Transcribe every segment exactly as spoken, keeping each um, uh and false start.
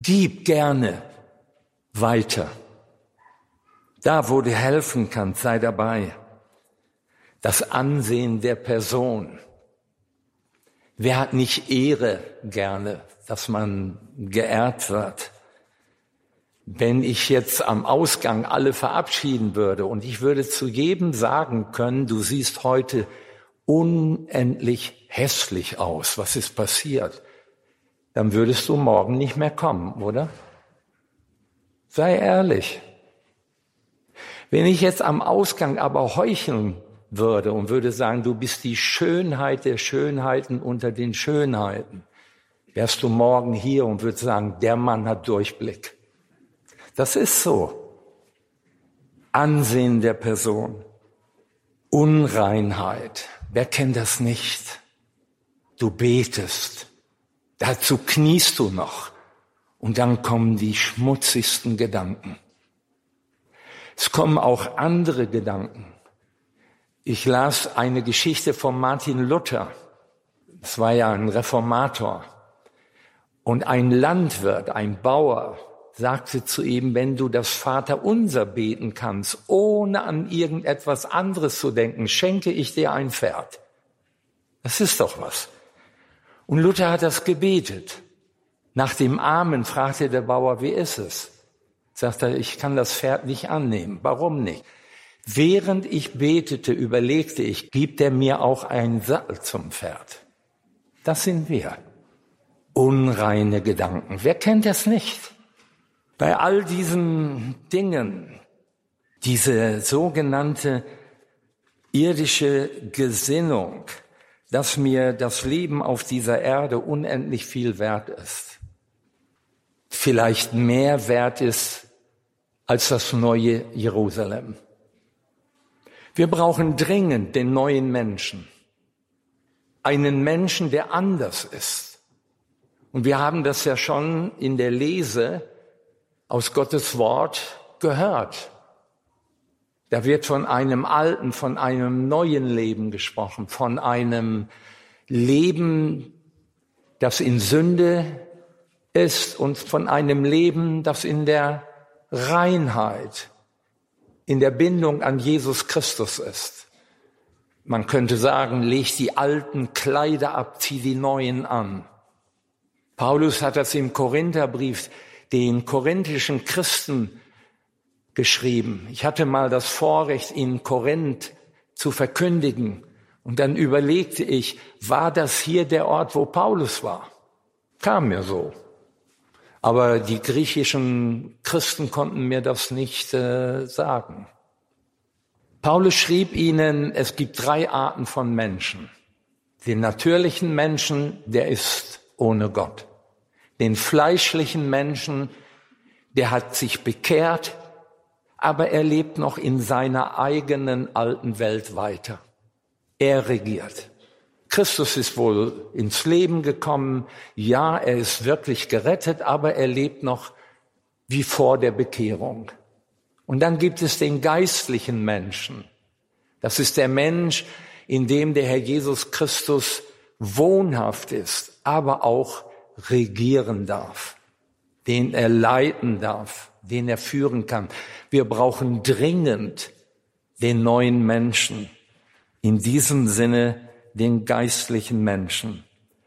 Gib gerne weiter. Da, wo du helfen kannst, sei dabei. Das Ansehen der Person. Wer hat nicht Ehre gerne, dass man geehrt wird? Wenn ich jetzt am Ausgang alle verabschieden würde und ich würde zu jedem sagen können, du siehst heute unendlich hässlich aus, was ist passiert? Dann würdest du morgen nicht mehr kommen, oder? Sei ehrlich. Wenn ich jetzt am Ausgang aber heucheln würde und würde sagen, du bist die Schönheit der Schönheiten unter den Schönheiten, wärst du morgen hier und würdest sagen, der Mann hat Durchblick. Das ist so. Ansehen der Person. Unreinheit. Wer kennt das nicht? Du betest. Dazu kniest du noch. Und dann kommen die schmutzigsten Gedanken. Es kommen auch andere Gedanken. Ich las eine Geschichte von Martin Luther. Das war ja ein Reformator. Und ein Landwirt, ein Bauer, sagte zu ihm, wenn du das Vaterunser beten kannst, ohne an irgendetwas anderes zu denken, schenke ich dir ein Pferd. Das ist doch was. Und Luther hat das gebetet. Nach dem Amen fragte der Bauer, wie ist es? Sagt er, ich kann das Pferd nicht annehmen. Warum nicht? Während ich betete, überlegte ich, gibt er mir auch einen Sattel zum Pferd? Das sind wir. Unreine Gedanken. Wer kennt das nicht? Bei all diesen Dingen, diese sogenannte irdische Gesinnung, dass mir das Leben auf dieser Erde unendlich viel wert ist, vielleicht mehr wert ist als das neue Jerusalem. Wir brauchen dringend den neuen Menschen, einen Menschen, der anders ist. Und wir haben das ja schon in der Lese aus Gottes Wort gehört. Da wird von einem alten, von einem neuen Leben gesprochen, von einem Leben, das in Sünde ist und von einem Leben, das in der Reinheit, in der Bindung an Jesus Christus ist. Man könnte sagen, leg die alten Kleider ab, zieh die neuen an. Paulus hat das im Korintherbrief den korinthischen Christen geschrieben. Ich hatte mal das Vorrecht, in Korinth zu verkündigen. Und dann überlegte ich, war das hier der Ort, wo Paulus war? Kam mir so. Aber die griechischen Christen konnten mir das nicht äh, sagen. Paulus schrieb ihnen, es gibt drei Arten von Menschen. Den natürlichen Menschen, der ist ohne Gott. Den fleischlichen Menschen, der hat sich bekehrt, aber er lebt noch in seiner eigenen alten Welt weiter. Er regiert. Christus ist wohl ins Leben gekommen. Ja, er ist wirklich gerettet, aber er lebt noch wie vor der Bekehrung. Und dann gibt es den geistlichen Menschen. Das ist der Mensch, in dem der Herr Jesus Christus wohnhaft ist, aber auch regieren darf, den er leiten darf, den er führen kann. Wir brauchen dringend den neuen Menschen, in diesem Sinne den geistlichen Menschen.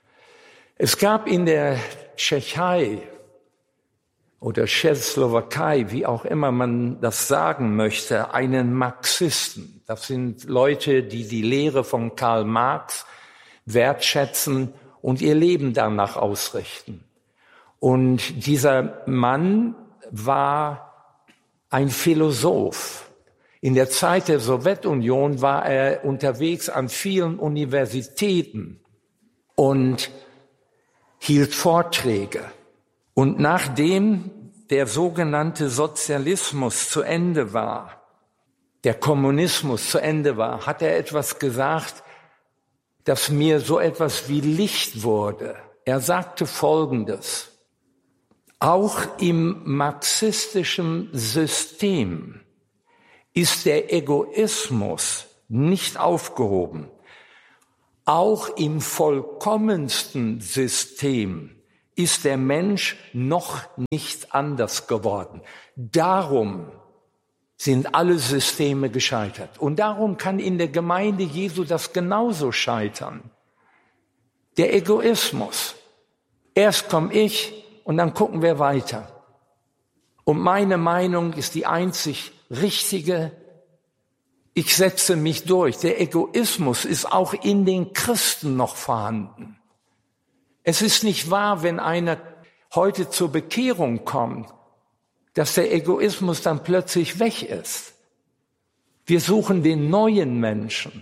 Es gab in der Tschechei oder Tschechoslowakei, wie auch immer man das sagen möchte, einen Marxisten. Das sind Leute, die die Lehre von Karl Marx wertschätzen und ihr Leben danach ausrichten. Und dieser Mann war ein Philosoph. In der Zeit der Sowjetunion war er unterwegs an vielen Universitäten und hielt Vorträge. Und nachdem der sogenannte Sozialismus zu Ende war, der Kommunismus zu Ende war, hat er etwas gesagt, das mir so etwas wie Licht wurde. Er sagte Folgendes: Auch im marxistischen System ist der Egoismus nicht aufgehoben. Auch im vollkommensten System ist der Mensch noch nicht anders geworden. Darum sind alle Systeme gescheitert. Und darum kann in der Gemeinde Jesu das genauso scheitern. Der Egoismus. Erst komme ich und dann gucken wir weiter. Und meine Meinung ist die einzig richtige. Ich setze mich durch. Der Egoismus ist auch in den Christen noch vorhanden. Es ist nicht wahr, wenn einer heute zur Bekehrung kommt, dass der Egoismus dann plötzlich weg ist. Wir suchen den neuen Menschen.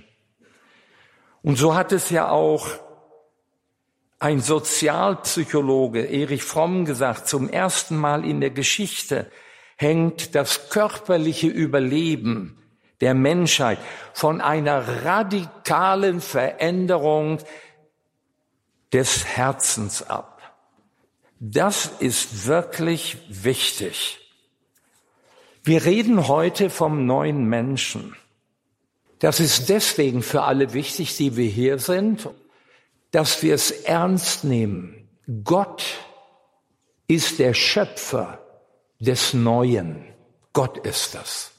Und so hat es ja auch ein Sozialpsychologe, Erich Fromm, gesagt, zum ersten Mal in der Geschichte hängt das körperliche Überleben der Menschheit von einer radikalen Veränderung des Herzens ab. Das ist wirklich wichtig. Wir reden heute vom neuen Menschen. Das ist deswegen für alle wichtig, die wir hier sind, dass wir es ernst nehmen. Gott ist der Schöpfer des Neuen. Gott ist das.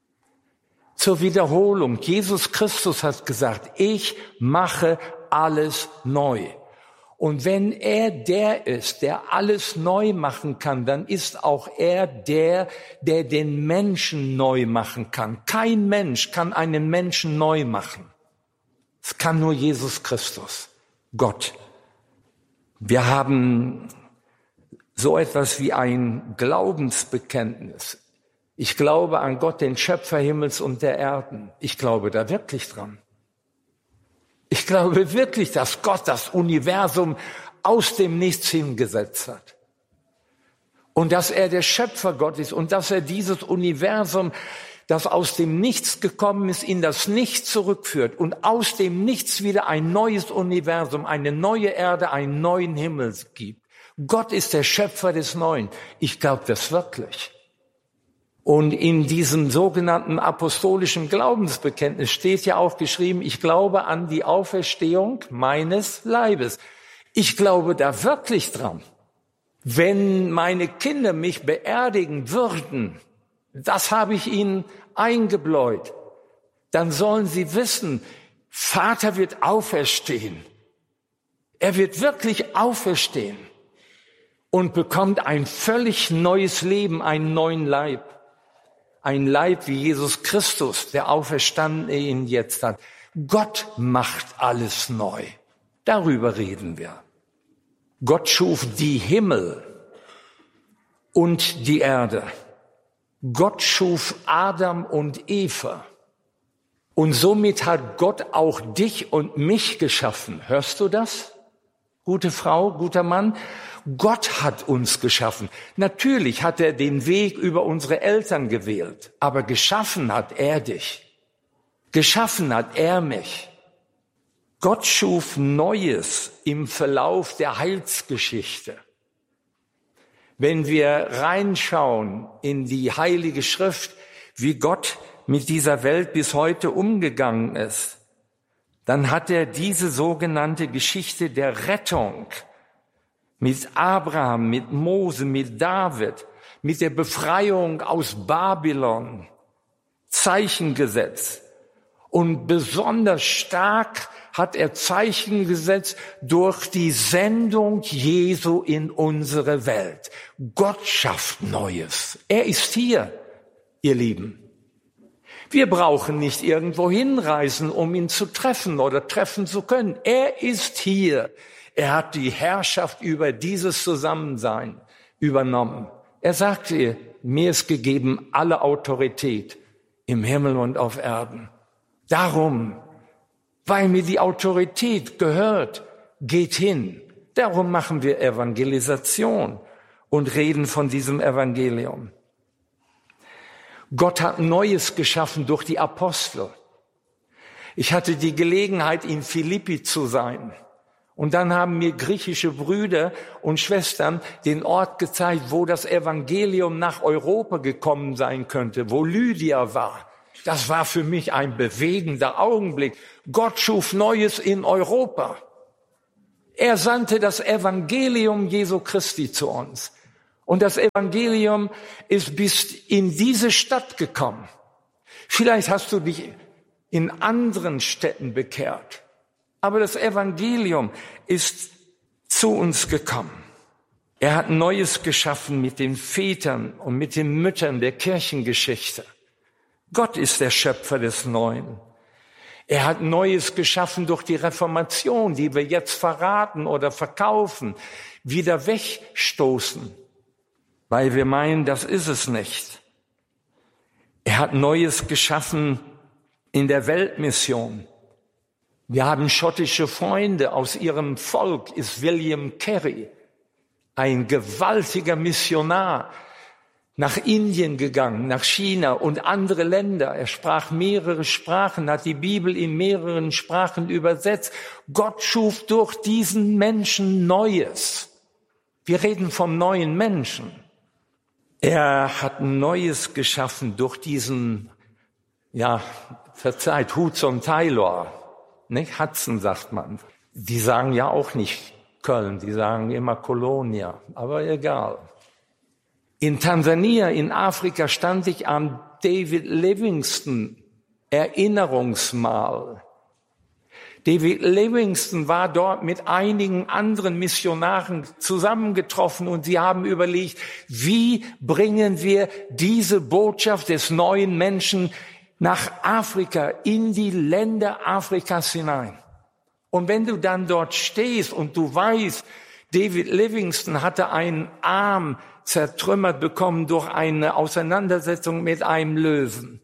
Zur Wiederholung, Jesus Christus hat gesagt, ich mache alles neu. Und wenn er der ist, der alles neu machen kann, dann ist auch er der, der den Menschen neu machen kann. Kein Mensch kann einen Menschen neu machen. Es kann nur Jesus Christus, Gott. Wir haben so etwas wie ein Glaubensbekenntnis. Ich glaube an Gott, den Schöpfer Himmels und der Erden. Ich glaube da wirklich dran. Ich glaube wirklich, dass Gott das Universum aus dem Nichts hingesetzt hat. Und dass er der Schöpfer Gott ist und dass er dieses Universum, das aus dem Nichts gekommen ist, in das Nichts zurückführt und aus dem Nichts wieder ein neues Universum, eine neue Erde, einen neuen Himmel gibt. Gott ist der Schöpfer des Neuen. Ich glaube das wirklich. Und in diesem sogenannten apostolischen Glaubensbekenntnis steht ja auch geschrieben, ich glaube an die Auferstehung meines Leibes. Ich glaube da wirklich dran. Wenn meine Kinder mich beerdigen würden, das habe ich ihnen eingebläut, dann sollen sie wissen, Vater wird auferstehen. Er wird wirklich auferstehen und bekommt ein völlig neues Leben, einen neuen Leib. Ein Leib wie Jesus Christus, der Auferstandene ihn jetzt hat. Gott macht alles neu. Darüber reden wir. Gott schuf die Himmel und die Erde. Gott schuf Adam und Eva. Und somit hat Gott auch dich und mich geschaffen. Hörst du das? Gute Frau, guter Mann. Gott hat uns geschaffen. Natürlich hat er den Weg über unsere Eltern gewählt, aber geschaffen hat er dich. Geschaffen hat er mich. Gott schuf Neues im Verlauf der Heilsgeschichte. Wenn wir reinschauen in die Heilige Schrift, wie Gott mit dieser Welt bis heute umgegangen ist, dann hat er diese sogenannte Geschichte der Rettung mit Abraham, mit Mose, mit David, mit der Befreiung aus Babylon, Zeichen gesetzt. Und besonders stark hat er Zeichen gesetzt durch die Sendung Jesu in unsere Welt. Gott schafft Neues. Er ist hier, ihr Lieben. Wir brauchen nicht irgendwo hinreisen, um ihn zu treffen oder treffen zu können. Er ist hier. Er hat die Herrschaft über dieses Zusammensein übernommen. Er sagte, mir ist gegeben alle Autorität im Himmel und auf Erden. Darum, weil mir die Autorität gehört, geht hin. Darum machen wir Evangelisation und reden von diesem Evangelium. Gott hat Neues geschaffen durch die Apostel. Ich hatte die Gelegenheit, in Philippi zu sein. Und dann haben mir griechische Brüder und Schwestern den Ort gezeigt, wo das Evangelium nach Europa gekommen sein könnte, wo Lydia war. Das war für mich ein bewegender Augenblick. Gott schuf Neues in Europa. Er sandte das Evangelium Jesu Christi zu uns. Und das Evangelium ist bis in diese Stadt gekommen. Vielleicht hast du dich in anderen Städten bekehrt. Aber das Evangelium ist zu uns gekommen. Er hat Neues geschaffen mit den Vätern und mit den Müttern der Kirchengeschichte. Gott ist der Schöpfer des Neuen. Er hat Neues geschaffen durch die Reformation, die wir jetzt verraten oder verkaufen, wieder wegstoßen, weil wir meinen, das ist es nicht. Er hat Neues geschaffen in der Weltmission. Wir haben schottische Freunde, aus ihrem Volk ist William Carey, ein gewaltiger Missionar, nach Indien gegangen, nach China und andere Länder. Er sprach mehrere Sprachen, hat die Bibel in mehreren Sprachen übersetzt. Gott schuf durch diesen Menschen Neues. Wir reden vom neuen Menschen. Er hat Neues geschaffen durch diesen, ja, verzeiht, Hudson Taylor, nicht? Hudson sagt man. Die sagen ja auch nicht Köln, die sagen immer Colonia, aber egal. In Tansania, in Afrika, stand ich am David Livingstone Erinnerungsmal. David Livingstone war dort mit einigen anderen Missionaren zusammengetroffen und sie haben überlegt, wie bringen wir diese Botschaft des neuen Menschen nach Afrika, in die Länder Afrikas hinein. Und wenn du dann dort stehst und du weißt, David Livingstone hatte einen Arm zertrümmert bekommen durch eine Auseinandersetzung mit einem Löwen.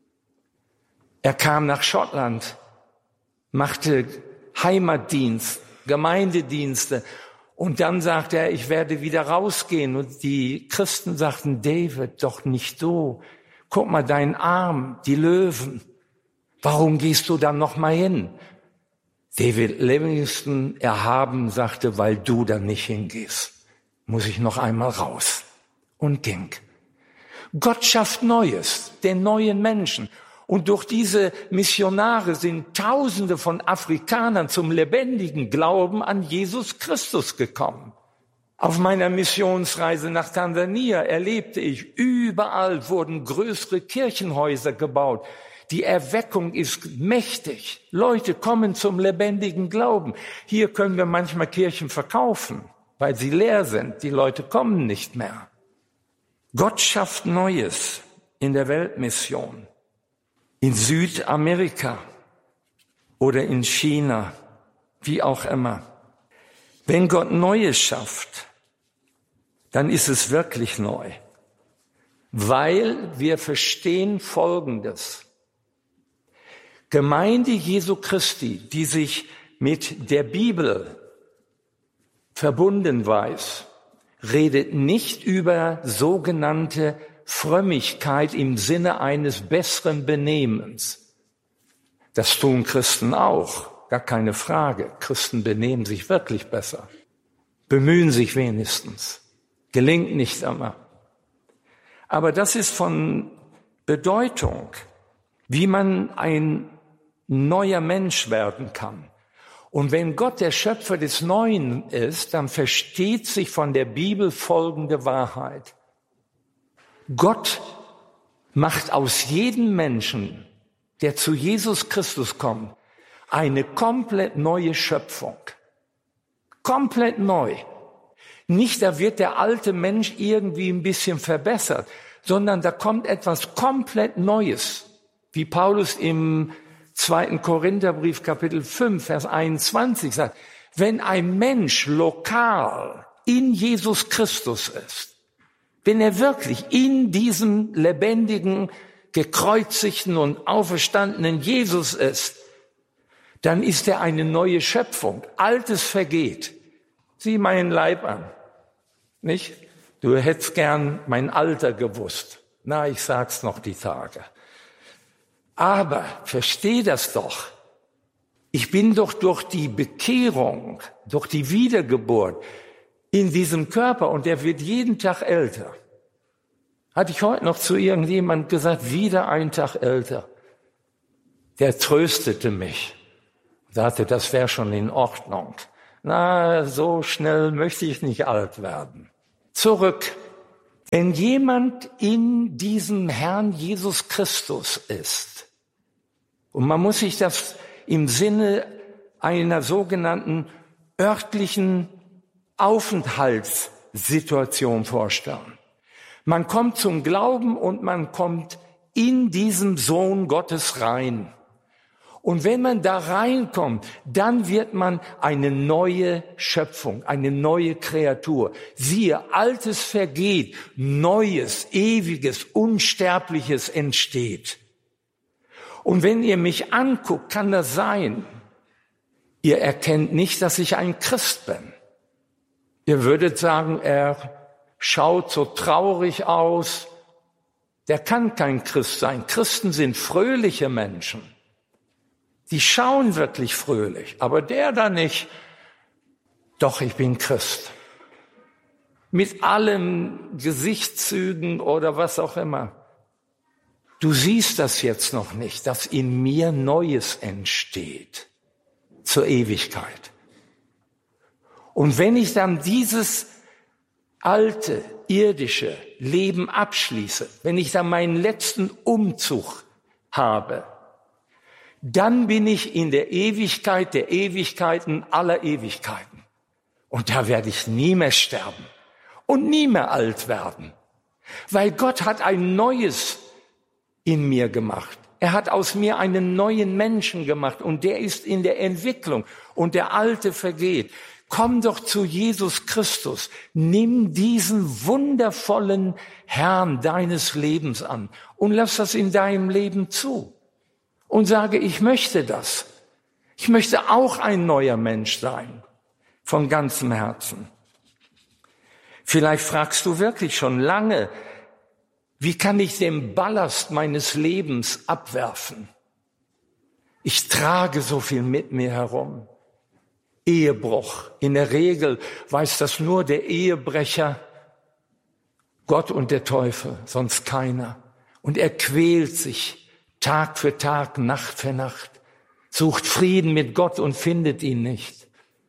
Er kam nach Schottland, machte Heimatdienst, Gemeindedienste und dann sagte er, ich werde wieder rausgehen. Und die Christen sagten, David, doch nicht du. Guck mal, dein Arm, die Löwen. Warum gehst du dann noch mal hin? David Livingstone, erhaben, sagte, weil du dann nicht hingehst, muss ich noch einmal raus. Und ging. Gott schafft Neues, den neuen Menschen. Und durch diese Missionare sind Tausende von Afrikanern zum lebendigen Glauben an Jesus Christus gekommen. Auf meiner Missionsreise nach Tansania erlebte ich, überall wurden größere Kirchenhäuser gebaut. Die Erweckung ist mächtig. Leute kommen zum lebendigen Glauben. Hier können wir manchmal Kirchen verkaufen, weil sie leer sind. Die Leute kommen nicht mehr. Gott schafft Neues in der Weltmission, in Südamerika oder in China, wie auch immer. Wenn Gott Neues schafft, dann ist es wirklich neu, weil wir verstehen Folgendes. Gemeinde Jesu Christi, die sich mit der Bibel verbunden weiß, redet nicht über sogenannte Frömmigkeit im Sinne eines besseren Benehmens. Das tun Christen auch, gar keine Frage. Christen benehmen sich wirklich besser, bemühen sich wenigstens, gelingt nicht immer. Aber das ist von Bedeutung, wie man ein neuer Mensch werden kann. Und wenn Gott der Schöpfer des Neuen ist, dann versteht sich von der Bibel folgende Wahrheit. Gott macht aus jedem Menschen, der zu Jesus Christus kommt, eine komplett neue Schöpfung. Komplett neu. Nicht, da wird der alte Mensch irgendwie ein bisschen verbessert, sondern da kommt etwas komplett Neues. Wie Paulus im zweiten Korintherbrief, Kapitel fünf, Vers einundzwanzig sagt, wenn ein Mensch lokal in Jesus Christus ist, wenn er wirklich in diesem lebendigen, gekreuzigten und auferstandenen Jesus ist, dann ist er eine neue Schöpfung. Altes vergeht. Sieh meinen Leib an, nicht? Du hättest gern mein Alter gewusst. Na, ich sag's noch die Tage. Aber versteh das doch. Ich bin doch durch die Bekehrung, durch die Wiedergeburt in diesem Körper und der wird jeden Tag älter. Hatte ich heute noch zu irgendjemand gesagt, wieder ein Tag älter. Der tröstete mich, sagte, das wäre schon in Ordnung. Na, so schnell möchte ich nicht alt werden. Zurück. Wenn jemand in diesem Herrn Jesus Christus ist, und man muss sich das im Sinne einer sogenannten örtlichen Aufenthaltssituation vorstellen. Man kommt zum Glauben und man kommt in diesen Sohn Gottes rein. Und wenn man da reinkommt, dann wird man eine neue Schöpfung, eine neue Kreatur. Siehe, Altes vergeht, Neues, Ewiges, Unsterbliches entsteht. Und wenn ihr mich anguckt, kann das sein, ihr erkennt nicht, dass ich ein Christ bin. Ihr würdet sagen, er schaut so traurig aus. Der kann kein Christ sein. Christen sind fröhliche Menschen. Die schauen wirklich fröhlich, aber der da nicht. Doch, ich bin Christ. Mit allen Gesichtszügen oder was auch immer. Du siehst das jetzt noch nicht, dass in mir Neues entsteht zur Ewigkeit. Und wenn ich dann dieses alte, irdische Leben abschließe, wenn ich dann meinen letzten Umzug habe, dann bin ich in der Ewigkeit der Ewigkeiten aller Ewigkeiten. Und da werde ich nie mehr sterben und nie mehr alt werden, weil Gott hat ein Neues in mir gemacht. Er hat aus mir einen neuen Menschen gemacht und der ist in der Entwicklung und der Alte vergeht. Komm doch zu Jesus Christus. Nimm diesen wundervollen Herrn deines Lebens an und lass das in deinem Leben zu. Und sage, ich möchte das. Ich möchte auch ein neuer Mensch sein. Von ganzem Herzen. Vielleicht fragst du wirklich schon lange, wie kann ich den Ballast meines Lebens abwerfen? Ich trage so viel mit mir herum. Ehebruch. In der Regel weiß das nur der Ehebrecher, Gott und der Teufel, sonst keiner. Und er quält sich Tag für Tag, Nacht für Nacht, sucht Frieden mit Gott und findet ihn nicht.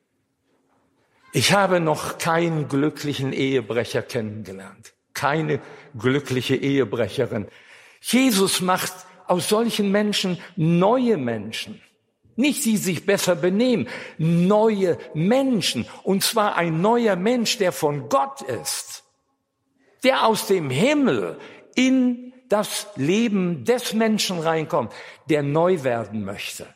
Ich habe noch keinen glücklichen Ehebrecher kennengelernt, keine glückliche Ehebrecherin. Jesus macht aus solchen Menschen neue Menschen. Nicht die sich besser benehmen, neue Menschen. Und zwar ein neuer Mensch, der von Gott ist, der aus dem Himmel in das Leben des Menschen reinkommt, der neu werden möchte.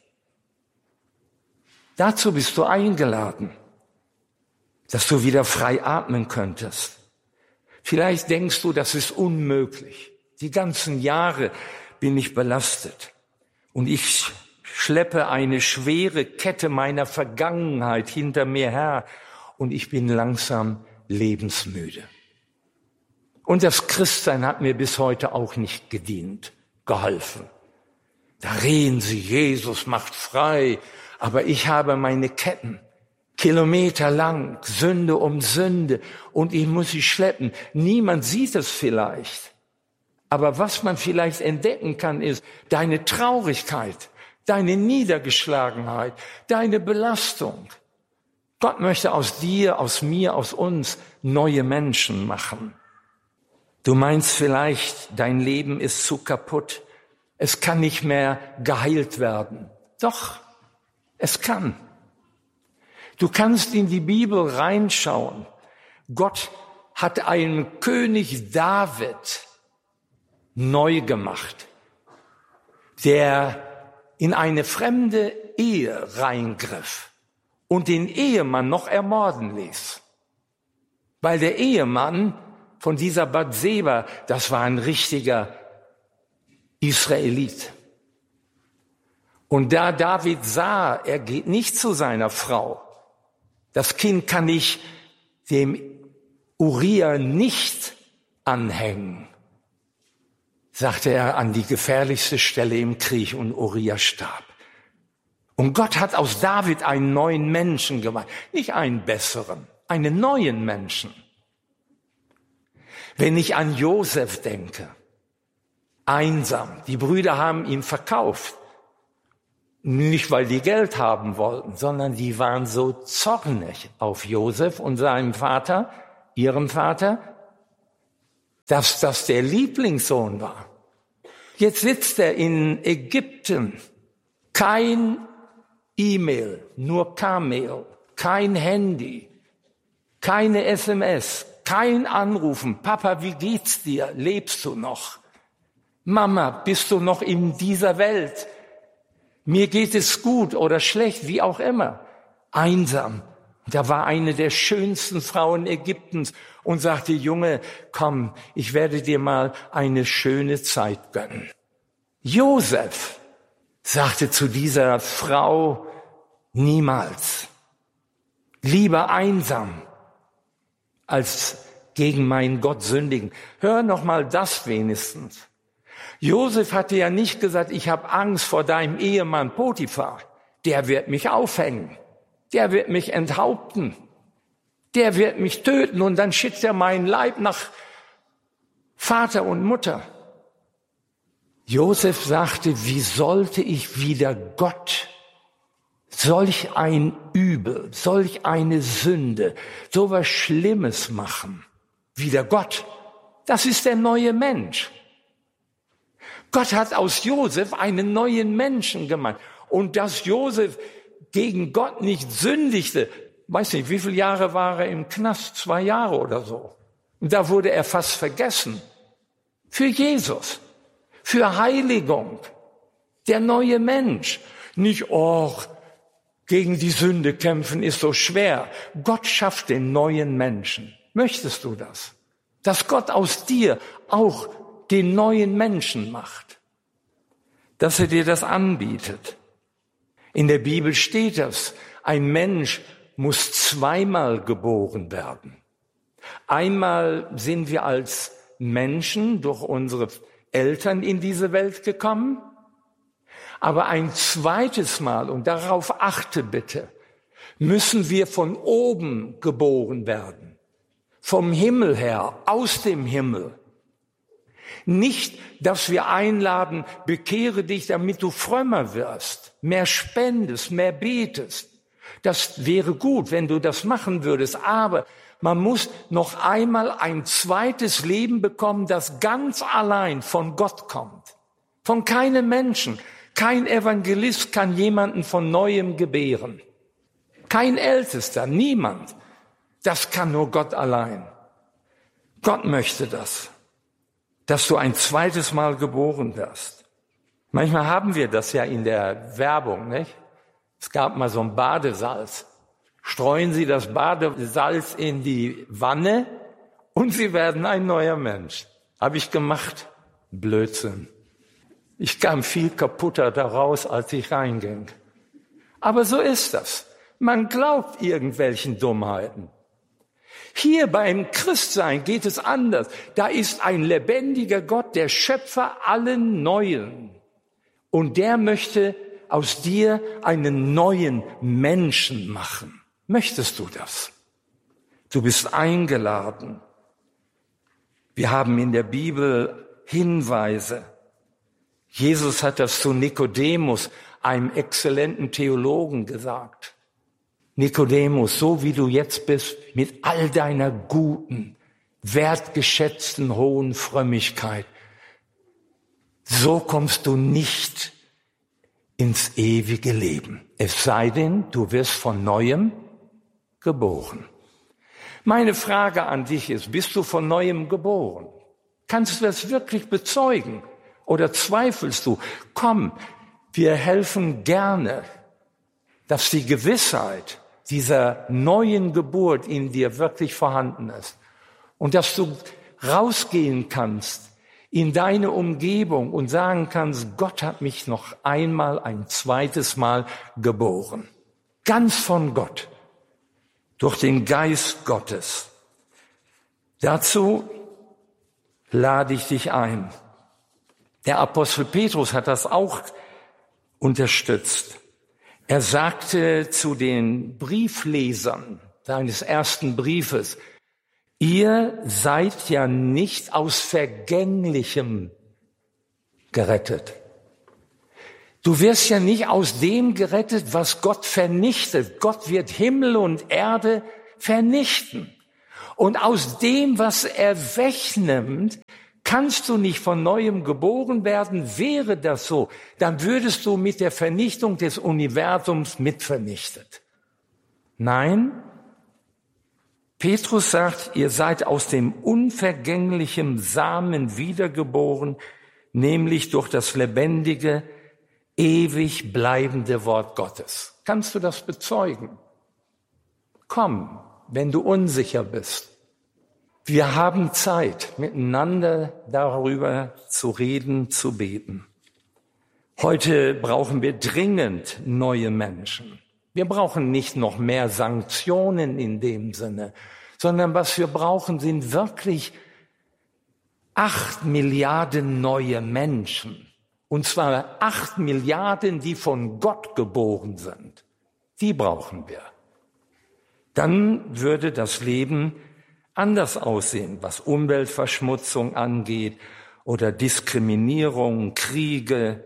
Dazu bist du eingeladen, dass du wieder frei atmen könntest. Vielleicht denkst du, das ist unmöglich. Die ganzen Jahre bin ich belastet und ich schleppe eine schwere Kette meiner Vergangenheit hinter mir her und ich bin langsam lebensmüde. Und das Christsein hat mir bis heute auch nicht gedient, geholfen. Da reden sie, Jesus macht frei, aber ich habe meine Ketten, kilometerlang, Sünde um Sünde, und ich muss sie schleppen. Niemand sieht es vielleicht. Aber was man vielleicht entdecken kann, ist deine Traurigkeit, deine Niedergeschlagenheit, deine Belastung. Gott möchte aus dir, aus mir, aus uns neue Menschen machen. Du meinst vielleicht, dein Leben ist zu kaputt. Es kann nicht mehr geheilt werden. Doch, es kann. Du kannst in die Bibel reinschauen. Gott hat einen König David neu gemacht, der in eine fremde Ehe reingriff und den Ehemann noch ermorden ließ. Weil der Ehemann von dieser Bathseba, das war ein richtiger Israelit. Und da David sah, er geht nicht zu seiner Frau, das Kind kann ich dem Uriah nicht anhängen, sagte er an die gefährlichste Stelle im Krieg und Uriah starb. Und Gott hat aus David einen neuen Menschen gemacht, nicht einen besseren, einen neuen Menschen. Wenn ich an Josef denke, einsam, die Brüder haben ihn verkauft Nicht, weil die Geld haben wollten, sondern die waren so zornig auf Josef und seinem Vater, ihrem Vater, dass das der Lieblingssohn war. Jetzt sitzt er in Ägypten. Kein E-Mail, nur K-Mail, kein Handy, keine S M S, kein Anrufen. Papa, wie geht's dir? Lebst du noch? Mama, bist du noch in dieser Welt? Mir geht es gut oder schlecht, wie auch immer. Einsam. Da war eine der schönsten Frauen Ägyptens und sagte, Junge, komm, ich werde dir mal eine schöne Zeit gönnen. Josef sagte zu dieser Frau, niemals. Lieber einsam, als gegen meinen Gott sündigen. Hör noch mal das wenigstens. Josef hatte ja nicht gesagt, ich habe Angst vor deinem Ehemann Potiphar. Der wird mich aufhängen. Der wird mich enthaupten. Der wird mich töten und dann schickt er meinen Leib nach Vater und Mutter. Josef sagte, wie sollte ich wieder Gott, solch ein Übel, solch eine Sünde, so was Schlimmes machen? Wieder Gott. Das ist der neue Mensch. Gott hat aus Josef einen neuen Menschen gemacht. Und dass Josef gegen Gott nicht sündigte, weiß nicht, wie viele Jahre war er im Knast? Zwei Jahre oder so. Und da wurde er fast vergessen. Für Jesus. Für Heiligung. Der neue Mensch. Nicht, oh, gegen die Sünde kämpfen ist so schwer. Gott schafft den neuen Menschen. Möchtest du das? Dass Gott aus dir auch den neuen Menschen macht. Dass er dir das anbietet. In der Bibel steht das. Ein Mensch muss zweimal geboren werden. Einmal sind wir als Menschen durch unsere Eltern in diese Welt gekommen. Aber ein zweites Mal, und darauf achte bitte, müssen wir von oben geboren werden. Vom Himmel her, aus dem Himmel. Nicht, dass wir einladen, bekehre dich, damit du frömmer wirst, mehr spendest, mehr betest. Das wäre gut, wenn du das machen würdest. Aber man muss noch einmal ein zweites Leben bekommen, das ganz allein von Gott kommt. Von keinem Menschen. Kein Evangelist kann jemanden von Neuem gebären. Kein Ältester, niemand. Das kann nur Gott allein. Gott möchte das, dass du ein zweites Mal geboren wirst. Manchmal haben wir das ja in der Werbung, nicht? Es gab mal so ein Badesalz. Streuen Sie das Badesalz in die Wanne und Sie werden ein neuer Mensch. Habe ich gemacht. Blödsinn. Ich kam viel kaputter daraus, als ich reinging. Aber so ist das. Man glaubt irgendwelchen Dummheiten. Hier beim Christsein geht es anders. Da ist ein lebendiger Gott, der Schöpfer allen Neuen. Und der möchte aus dir einen neuen Menschen machen. Möchtest du das? Du bist eingeladen. Wir haben in der Bibel Hinweise. Jesus hat das zu Nikodemus, einem exzellenten Theologen, gesagt. Nikodemus, so wie du jetzt bist, mit all deiner guten, wertgeschätzten, hohen Frömmigkeit, so kommst du nicht ins ewige Leben. Es sei denn, du wirst von Neuem geboren. Meine Frage an dich ist, bist du von Neuem geboren? Kannst du das wirklich bezeugen? Oder zweifelst du? Komm, wir helfen gerne, dass die Gewissheit dieser neuen Geburt in dir wirklich vorhanden ist. Und dass du rausgehen kannst in deine Umgebung und sagen kannst, Gott hat mich noch einmal, ein zweites Mal geboren. Ganz von Gott. Durch den Geist Gottes. Dazu lade ich dich ein. Der Apostel Petrus hat das auch unterstützt. Er sagte zu den Brieflesern seines ersten Briefes, ihr seid ja nicht aus Vergänglichem gerettet. Du wirst ja nicht aus dem gerettet, was Gott vernichtet. Gott wird Himmel und Erde vernichten. Und aus dem, was er wegnimmt, kannst du nicht von Neuem geboren werden. Wäre das so, dann würdest du mit der Vernichtung des Universums mitvernichtet. Nein, Petrus sagt, ihr seid aus dem unvergänglichen Samen wiedergeboren, nämlich durch das lebendige, ewig bleibende Wort Gottes. Kannst du das bezeugen? Komm, wenn du unsicher bist. Wir haben Zeit, miteinander darüber zu reden, zu beten. Heute brauchen wir dringend neue Menschen. Wir brauchen nicht noch mehr Sanktionen in dem Sinne, sondern was wir brauchen, sind wirklich acht Milliarden neue Menschen. Und zwar acht Milliarden, die von Gott geboren sind. Die brauchen wir. Dann würde das Leben anders aussehen, was Umweltverschmutzung angeht oder Diskriminierung, Kriege,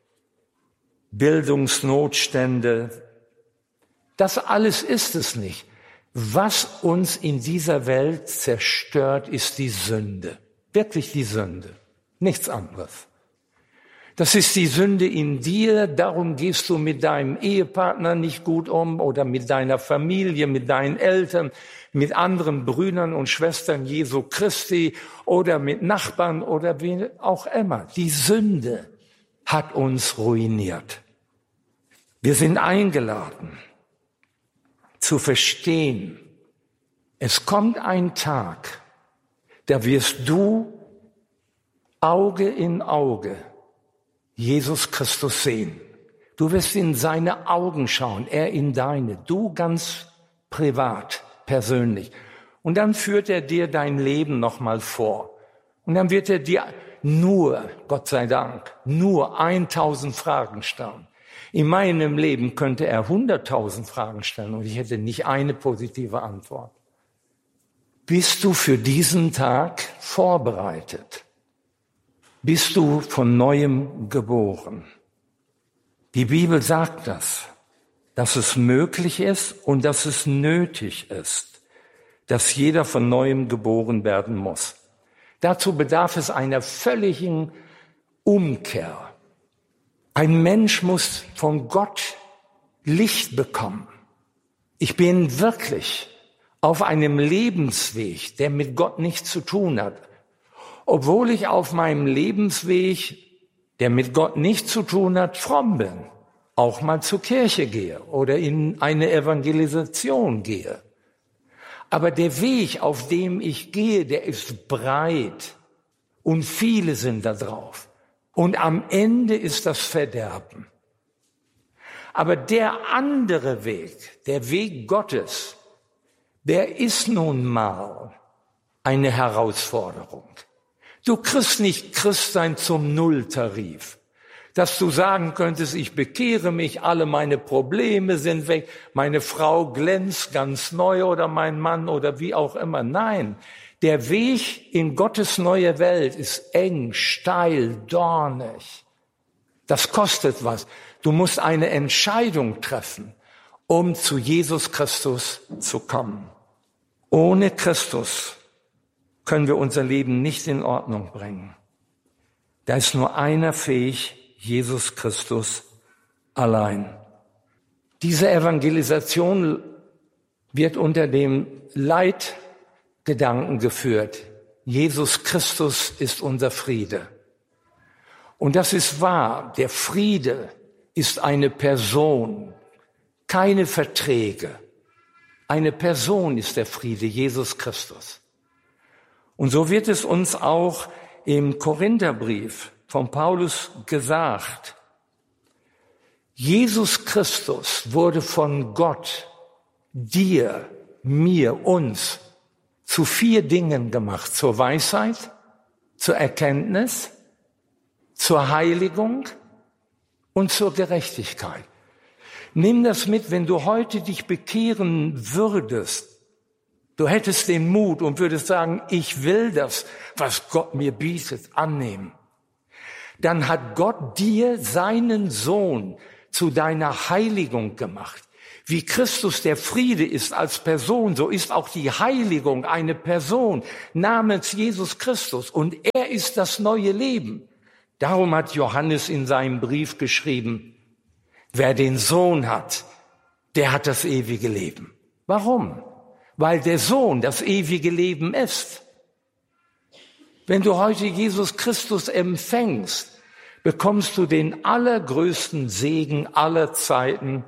Bildungsnotstände. Das alles ist es nicht. Was uns in dieser Welt zerstört, ist die Sünde. Wirklich die Sünde. Nichts anderes. Das ist die Sünde in dir, darum gehst du mit deinem Ehepartner nicht gut um oder mit deiner Familie, mit deinen Eltern, mit anderen Brüdern und Schwestern Jesu Christi oder mit Nachbarn oder wie auch immer. Die Sünde hat uns ruiniert. Wir sind eingeladen zu verstehen, es kommt ein Tag, da wirst du Auge in Auge Jesus Christus sehen. Du wirst in seine Augen schauen, er in deine, du ganz privat, persönlich. Und dann führt er dir dein Leben nochmal vor. Und dann wird er dir nur, Gott sei Dank, nur tausend Fragen stellen. In meinem Leben könnte er hunderttausend Fragen stellen und ich hätte nicht eine positive Antwort. Bist du für diesen Tag vorbereitet? Bist du von Neuem geboren? Die Bibel sagt das, dass es möglich ist und dass es nötig ist, dass jeder von Neuem geboren werden muss. Dazu bedarf es einer völligen Umkehr. Ein Mensch muss von Gott Licht bekommen. Ich bin wirklich auf einem Lebensweg, der mit Gott nichts zu tun hat. Obwohl ich auf meinem Lebensweg, der mit Gott nichts zu tun hat, fromm bin, auch mal zur Kirche gehe oder in eine Evangelisation gehe. Aber der Weg, auf dem ich gehe, der ist breit und viele sind da drauf. Und am Ende ist das Verderben. Aber der andere Weg, der Weg Gottes, der ist nun mal eine Herausforderung. Du kriegst nicht Christsein zum Nulltarif, dass du sagen könntest, ich bekehre mich, alle meine Probleme sind weg, meine Frau glänzt ganz neu oder mein Mann oder wie auch immer. Nein, der Weg in Gottes neue Welt ist eng, steil, dornig. Das kostet was. Du musst eine Entscheidung treffen, um zu Jesus Christus zu kommen. Ohne Christus können wir unser Leben nicht in Ordnung bringen. Da ist nur einer fähig, Jesus Christus allein. Diese Evangelisation wird unter dem Leitgedanken geführt. Jesus Christus ist unser Friede. Und das ist wahr. Der Friede ist eine Person, keine Verträge. Eine Person ist der Friede, Jesus Christus. Und so wird es uns auch im Korintherbrief von Paulus gesagt. Jesus Christus wurde von Gott, dir, mir, uns zu vier Dingen gemacht. Zur Weisheit, zur Erkenntnis, zur Heiligung und zur Gerechtigkeit. Nimm das mit, wenn du heute dich bekehren würdest. Du hättest den Mut und würdest sagen, ich will das, was Gott mir bietet, annehmen. dann hat Gott dir seinen Sohn zu deiner Heiligung gemacht. Wie Christus der Friede ist als Person, so ist auch die Heiligung eine Person namens Jesus Christus. Und er ist das neue Leben. Darum hat Johannes in seinem Brief geschrieben, wer den Sohn hat, der hat das ewige Leben. Warum? Weil der Sohn das ewige Leben ist. Wenn du heute Jesus Christus empfängst, bekommst du den allergrößten Segen aller Zeiten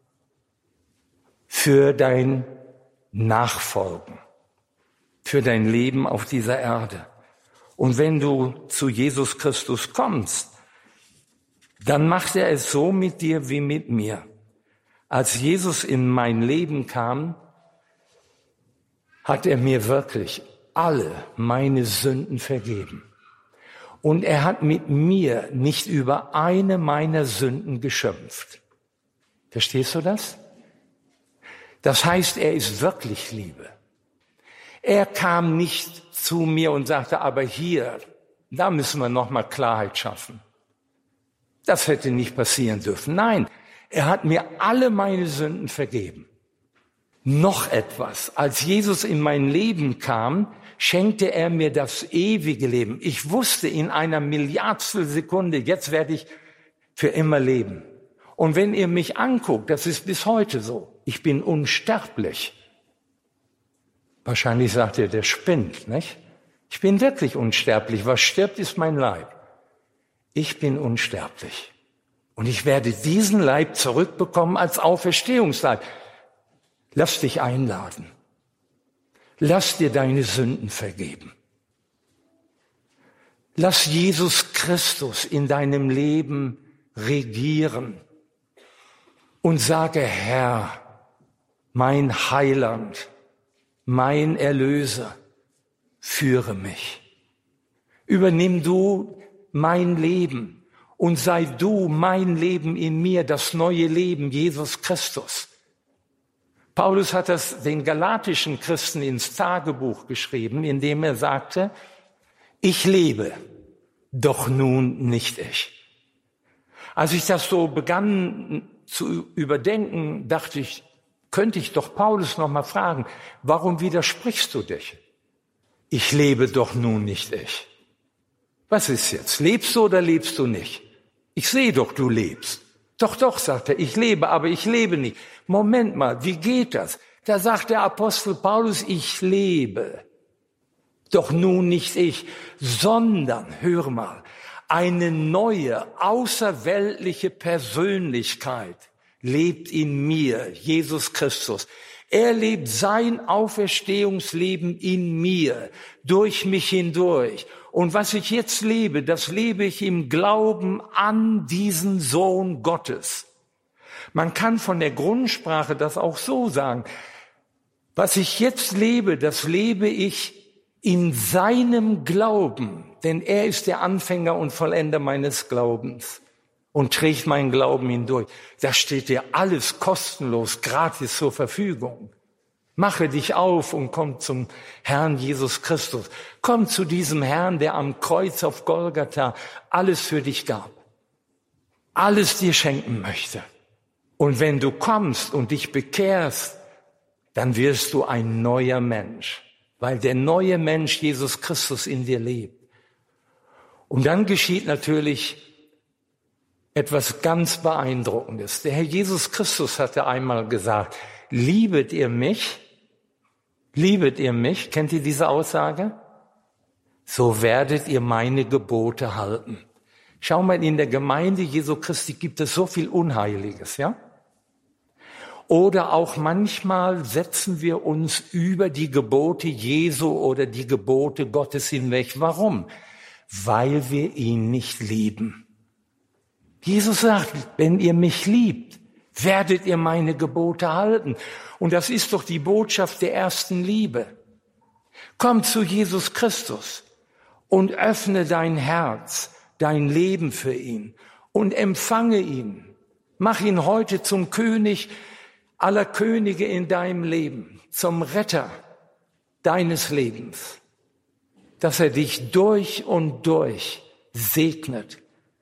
für dein Nachfolgen, für dein Leben auf dieser Erde. Und wenn du zu Jesus Christus kommst, dann macht er es so mit dir wie mit mir. Als Jesus in mein Leben kam, hat er mir wirklich alle meine Sünden vergeben. Und er hat mit mir nicht über eine meiner Sünden geschimpft. Verstehst du das? Das heißt, er ist wirklich Liebe. Er kam nicht zu mir und sagte, aber hier, da müssen wir nochmal Klarheit schaffen. Das hätte nicht passieren dürfen. Nein, er hat mir alle meine Sünden vergeben. Noch etwas, als Jesus in mein Leben kam, schenkte er mir das ewige Leben. Ich wusste in einer Milliardstel Sekunde, jetzt werde ich für immer leben. Und wenn ihr mich anguckt, das ist bis heute so, ich bin unsterblich. Wahrscheinlich sagt ihr, der spinnt, nicht? Ich bin wirklich unsterblich. Was stirbt, ist mein Leib. Ich bin unsterblich. Und ich werde diesen Leib zurückbekommen als Auferstehungsleib. Lass dich einladen. Lass dir deine Sünden vergeben. Lass Jesus Christus in deinem Leben regieren. Und sage, Herr, mein Heiland, mein Erlöser, führe mich. Übernimm du mein Leben und sei du mein Leben in mir, das neue Leben, Jesus Christus. Paulus hat das den galatischen Christen ins Tagebuch geschrieben, indem er sagte, ich lebe, doch nun nicht ich. Als ich das so begann zu überdenken, dachte ich, könnte ich doch Paulus noch mal fragen, warum widersprichst du dich? Ich lebe doch nun nicht ich. Was ist jetzt? Lebst du oder lebst du nicht? Ich sehe doch, du lebst. Doch, doch, sagt er, ich lebe, aber ich lebe nicht. Moment mal, wie geht das? Da sagt der Apostel Paulus, ich lebe. Doch nun nicht ich, sondern, hör mal, eine neue, außerweltliche Persönlichkeit lebt in mir, Jesus Christus. Er lebt sein Auferstehungsleben in mir, durch mich hindurch. Und was ich jetzt lebe, das lebe ich im Glauben an diesen Sohn Gottes. Man kann von der Grundsprache das auch so sagen. Was ich jetzt lebe, das lebe ich in seinem Glauben, denn er ist der Anfänger und Vollender meines Glaubens und trägt meinen Glauben hindurch. Da steht dir alles kostenlos, gratis zur Verfügung. Mache dich auf und komm zum Herrn Jesus Christus. Komm zu diesem Herrn, der am Kreuz auf Golgatha alles für dich gab, alles dir schenken möchte. Und wenn du kommst und dich bekehrst, dann wirst du ein neuer Mensch, weil der neue Mensch Jesus Christus in dir lebt. Und dann geschieht natürlich etwas ganz Beeindruckendes. Der Herr Jesus Christus hatte einmal gesagt, liebet ihr mich? Liebet ihr mich? Kennt ihr diese Aussage? So werdet ihr meine Gebote halten. Schau mal, in der Gemeinde Jesu Christi gibt es so viel Unheiliges, ja? Oder auch manchmal setzen wir uns über die Gebote Jesu oder die Gebote Gottes hinweg. Warum? Weil wir ihn nicht lieben. Jesus sagt, wenn ihr mich liebt, werdet ihr meine Gebote halten. Und das ist doch die Botschaft der ersten Liebe. Komm zu Jesus Christus und öffne dein Herz, dein Leben für ihn und empfange ihn. Mach ihn heute zum König aller Könige in deinem Leben, zum Retter deines Lebens, dass er dich durch und durch segnet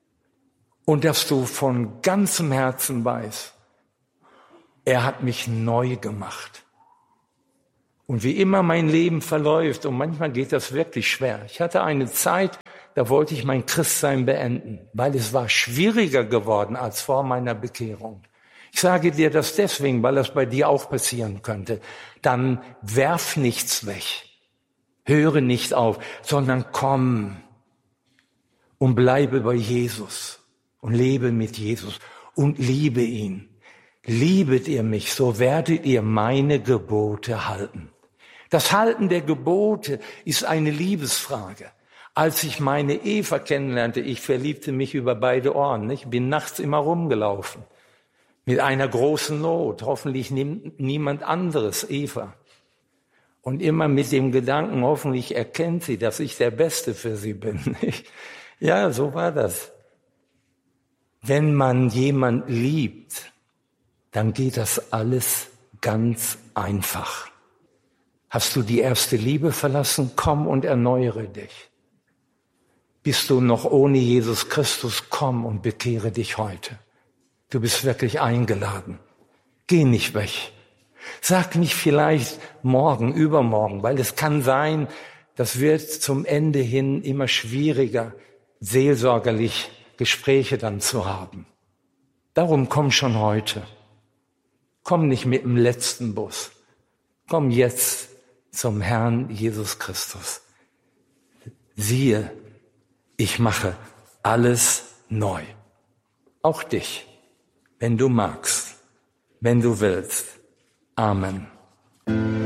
und dass du von ganzem Herzen weißt, er hat mich neu gemacht. Und wie immer mein Leben verläuft, und manchmal geht das wirklich schwer. Ich hatte eine Zeit, da wollte ich mein Christsein beenden, weil es war schwieriger geworden als vor meiner Bekehrung. Ich sage dir das deswegen, weil das bei dir auch passieren könnte. Dann werf nichts weg, höre nicht auf, sondern komm und bleibe bei Jesus und lebe mit Jesus und liebe ihn. Liebet ihr mich, so werdet ihr meine Gebote halten. Das Halten der Gebote ist eine Liebesfrage. Als ich meine Eva kennenlernte, ich verliebte mich über beide Ohren. Ich bin nachts immer rumgelaufen mit einer großen Not. Hoffentlich nimmt niemand anderes Eva. Und immer mit dem Gedanken, hoffentlich erkennt sie, dass ich der Beste für sie bin. Ja, so war das. Wenn man jemand liebt, dann geht das alles ganz einfach. Hast du die erste Liebe verlassen? Komm und erneuere dich. Bist du noch ohne Jesus Christus? Komm und bekehre dich heute. Du bist wirklich eingeladen. Geh nicht weg. Sag nicht vielleicht morgen, übermorgen, weil es kann sein, das wird zum Ende hin immer schwieriger, seelsorgerlich Gespräche dann zu haben. Darum komm schon heute. Komm nicht mit dem letzten Bus. Komm jetzt zum Herrn Jesus Christus. Siehe, ich mache alles neu. Auch dich, wenn du magst, wenn du willst. Amen.